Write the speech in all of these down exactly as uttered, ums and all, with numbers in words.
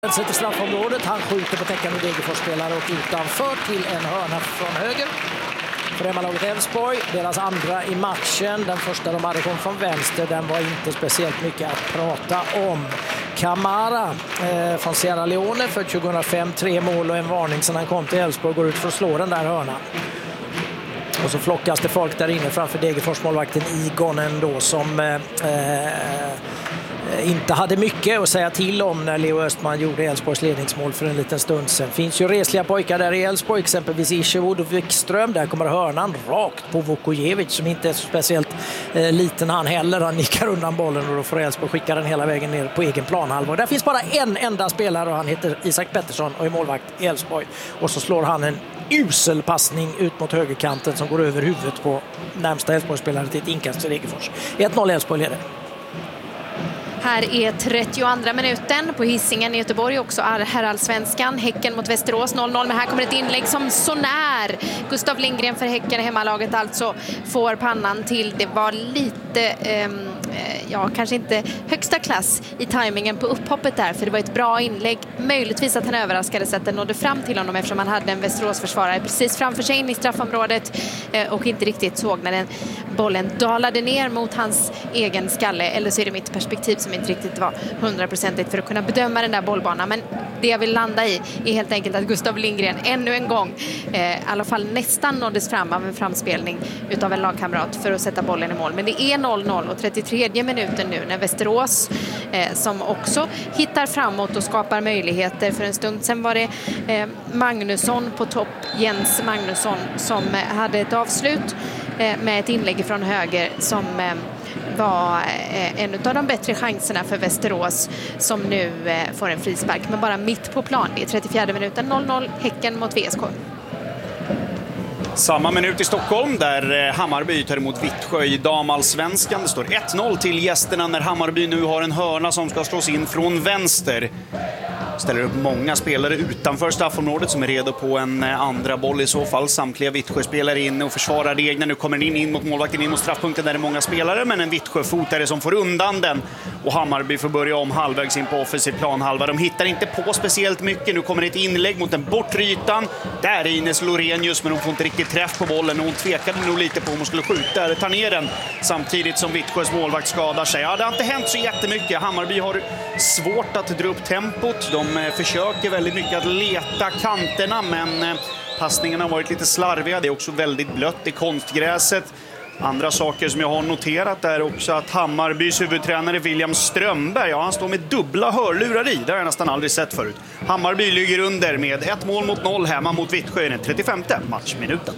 Sätter straffområdet, han skjuter på täckande Degerfors-spelare och utanför till en hörna från höger. För hemmalaget Elfsborg, deras andra i matchen. Den första de hade kom från vänster, den var inte speciellt mycket att prata om. Kamara eh, från Sierra Leone för tjugohundrafem, tre mål och en varning sedan han kom till Elfsborg, går ut för att slå den där hörnan. Och så flockas det folk där inne framför Degerfors-målvakten Igonen då som eh, eh, inte hade mycket att säga till om när Leo Östman gjorde Elfsborgs ledningsmål för en liten stund sedan. Finns ju resliga pojkar där i Elfsborg, exempelvis Isherwood och Wikström. Där kommer hörnan rakt på Vukojevic som inte är så speciellt eh, liten han heller. Han nickar undan bollen och då får Elfsborg skicka den hela vägen ner på egen planhalva. Där finns bara en enda spelare och han heter Isak Pettersson och är målvakt i Elfsborg. Och så slår han en usel passning ut mot högerkanten som går över huvudet på närmsta Elfsborgsspelare till ett inkast till Degerfors. ett noll Elfsborg leder. Här är trettioandra minuten på Hisingen i Göteborg, också herrallsvenskan. Häcken mot Västerås noll noll, men här kommer ett inlägg som så när. Gustav Lindgren för Häcken, hemmalaget alltså, får pannan till. Det var lite, eh, ja kanske inte högsta klass i tajmingen på upphoppet där, för det var ett bra inlägg. Möjligtvis att han överraskades att den nådde fram till honom eftersom han hade en Västerås-försvarare precis framför sig in i straffområdet eh, och inte riktigt såg när den bollen dalade ner mot hans egen skalle. Eller så är det mitt perspektiv som inte riktigt var hundraprocentigt för att kunna bedöma den där bollbanan. Men det jag vill landa i är helt enkelt att Gustav Lindgren ännu en gång eh, i alla fall nästan nåddes fram av en framspelning utav en lagkamrat för att sätta bollen i mål. Men det är noll noll och trettiotredje minuten nu när Västerås eh, som också hittar framåt och skapar möjligheter. För en stund sen var det eh, Magnusson på topp, Jens Magnusson, som eh, hade ett avslut eh, med ett inlägg från höger som eh, var en av de bättre chanserna för Västerås, som nu får en frispark, men bara mitt på plan. Det är trettiofjärde minuten, noll noll Häcken mot V S K. Samma minut i Stockholm där Hammarby tar emot Vittsjö i damallsvenskan. Det står ett noll till gästerna när Hammarby nu har en hörna som ska slås in från vänster. Ställer upp många spelare utanför straffområdet som är redo på en andra boll i så fall. Samtliga Vittsjö-spelare inne och försvarar reglerna. Nu kommer den in, in mot målvakten, in mot straffpunkten där det är många spelare. Men en Vittsjö-fotare som får undan den. Och Hammarby får börja om halvvägs in på offensiv planhalva. De hittar inte på speciellt mycket. Nu kommer det ett inlägg mot den bortre ytan. Där är Ines Lorenius, men hon får inte riktigt träff på bollen. Och hon tvekade nog lite på om hon skulle skjuta eller ta ner den. Samtidigt som Vittsjös målvakt skadar sig. Ja, det har inte hänt så jättemycket. Hammarby har svårt att dra upp tempot. De försöker väldigt mycket att leta kanterna, men passningarna har varit lite slarviga. Det är också väldigt blött i konstgräset. Andra saker som jag har noterat är också att Hammarbys huvudtränare William Strömberg, ja, han står med dubbla hörlurar i. Det har jag nästan aldrig sett förut. Hammarby ligger under med ett mål mot noll hemma mot Vittsjö i den trettiofemte matchminuten.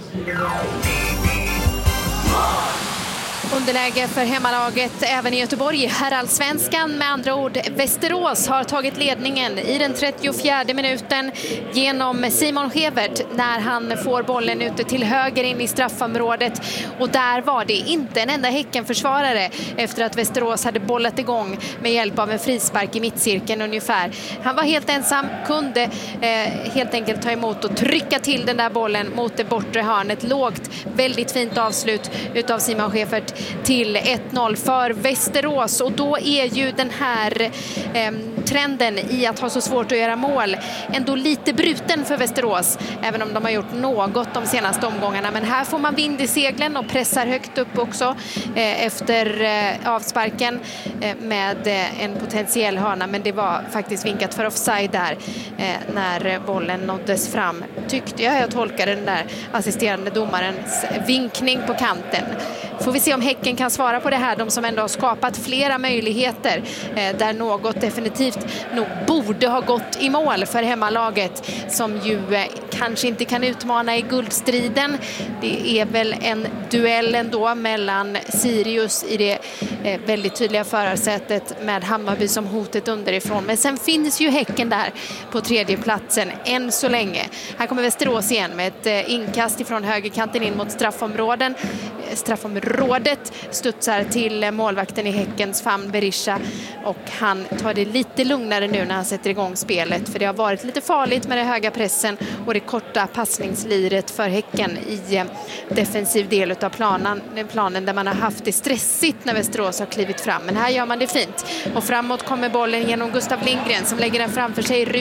Underläge för hemmalaget även i Göteborg. Herrallsvenskan, med andra ord. Västerås har tagit ledningen i den trettiofjärde minuten genom Simon Hevert när han får bollen ute till höger in i straffområdet. Och där var det inte en enda Häckenförsvarare efter att Västerås hade bollat igång med hjälp av en frispark i mittcirkeln ungefär. Han var helt ensam, kunde eh, helt enkelt ta emot och trycka till den där bollen mot det bortre hörnet. Lågt, väldigt fint avslut utav Simon Hevert till ett noll för Västerås. Och då är ju den här eh, trenden i att ha så svårt att göra mål ändå lite bruten för Västerås, även om de har gjort något de senaste omgångarna. Men här får man vind i seglen och pressar högt upp också eh, efter eh, avsparken eh, med eh, en potentiell hörna, men det var faktiskt vinkat för offside där eh, när bollen nåddes fram, tyckte jag. Jag tolkade den där assisterande domarens vinkning på kanten. Får vi se om Häcken kan svara på det här, de som ändå har skapat flera möjligheter eh, där något definitivt nog borde ha gått i mål för hemmalaget, som ju eh, kanske inte kan utmana i guldstriden. Det är väl en duell ändå mellan Sirius i det eh, väldigt tydliga förarsätet med Hammarby som hotet underifrån. Men sen finns ju Häcken där på tredje platsen än så länge. Här kommer Västerås igen med ett eh, inkast ifrån högerkanten in mot straffområden. Eh, straffområdet studsar till målvakten i Häckens famn, Berisha, och han tar det lite lugnare nu när han sätter igång spelet, för det har varit lite farligt med den höga pressen och det korta passningsliret för Häcken i defensiv del av planen, planen där man har haft det stressigt när Västerås har klivit fram. Men här gör man det fint och framåt kommer bollen genom Gustav Lindgren som lägger den framför sig.